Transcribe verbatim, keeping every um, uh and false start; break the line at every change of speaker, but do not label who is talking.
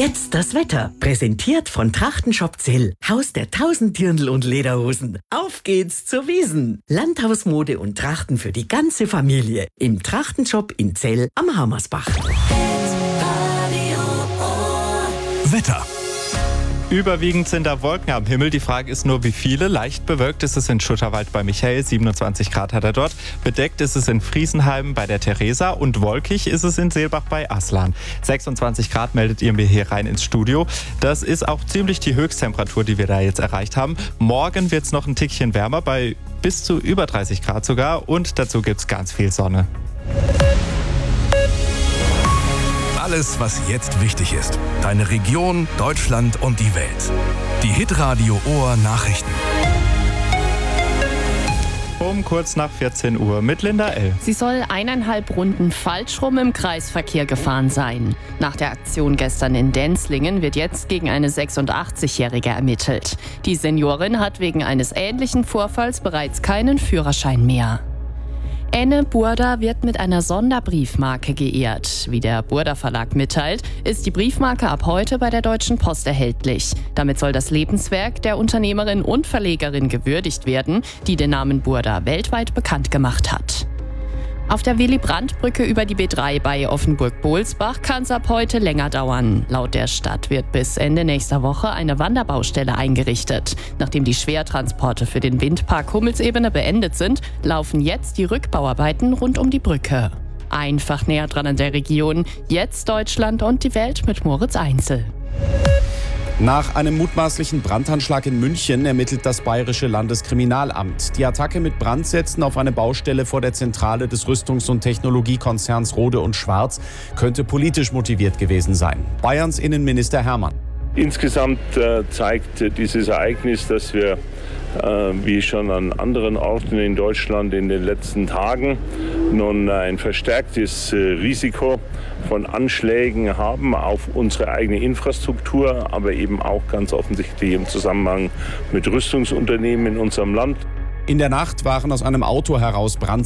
Jetzt das Wetter. Präsentiert von Trachtenshop Zell. Haus der tausend Dirndl und Lederhosen. Auf geht's zur Wiesn. Landhausmode und Trachten für die ganze Familie. Im Trachtenshop in Zell am Hammersbach.
Wetter. Überwiegend sind da Wolken am Himmel. Die Frage ist nur, wie viele. Leicht bewölkt ist es in Schutterwald bei Michael, siebenundzwanzig Grad hat er dort. Bedeckt ist es in Friesenheim bei der Theresa und wolkig ist es in Seelbach bei Aslan. sechsundzwanzig Grad meldet ihr mir hier rein ins Studio. Das ist auch ziemlich die Höchsttemperatur, die wir da jetzt erreicht haben. Morgen wird es noch ein Tickchen wärmer, bei bis zu über dreißig Grad sogar. Und dazu gibt es ganz viel Sonne.
Alles, was jetzt wichtig ist. Deine Region, Deutschland und die Welt. Die Hitradio Ohr Nachrichten.
Um kurz nach vierzehn Uhr mit Linda L.
Sie soll eineinhalb Runden falsch rum im Kreisverkehr gefahren sein. Nach der Aktion gestern in Denzlingen wird jetzt gegen eine sechsundachtzigjährige ermittelt. Die Seniorin hat wegen eines ähnlichen Vorfalls bereits keinen Führerschein mehr. Enne Burda wird mit einer Sonderbriefmarke geehrt. Wie der Burda Verlag mitteilt, ist die Briefmarke ab heute bei der Deutschen Post erhältlich. Damit soll das Lebenswerk der Unternehmerin und Verlegerin gewürdigt werden, die den Namen Burda weltweit bekannt gemacht hat. Auf der Willy-Brandt-Brücke über die B drei bei Offenburg-Bohlsbach kann es ab heute länger dauern. Laut der Stadt wird bis Ende nächster Woche eine Wanderbaustelle eingerichtet. Nachdem die Schwertransporte für den Windpark Hummelsebene beendet sind, laufen jetzt die Rückbauarbeiten rund um die Brücke. Einfach näher dran an der Region. Jetzt Deutschland und die Welt mit Moritz Einzel.
Nach einem mutmaßlichen Brandanschlag in München ermittelt das Bayerische Landeskriminalamt. Die Attacke mit Brandsätzen auf eine Baustelle vor der Zentrale des Rüstungs- und Technologiekonzerns Rohde und Schwarz könnte politisch motiviert gewesen sein. Bayerns Innenminister Hermann.
Insgesamt äh, zeigt dieses Ereignis, dass wir, äh, wie schon an anderen Orten in Deutschland in den letzten Tagen, nun ein verstärktes äh, Risiko von Anschlägen haben auf unsere eigene Infrastruktur, aber eben auch ganz offensichtlich im Zusammenhang mit Rüstungsunternehmen in unserem Land.
In der Nacht waren aus einem Auto heraus Brand